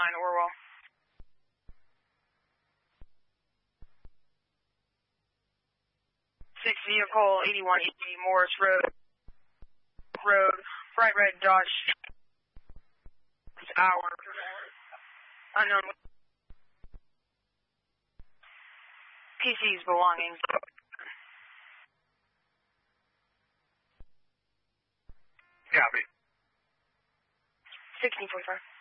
Orwell. 6 vehicle, 8180 Morris Road, bright red Dodge, hour, unknown, PC's belongings. Copy. 1645.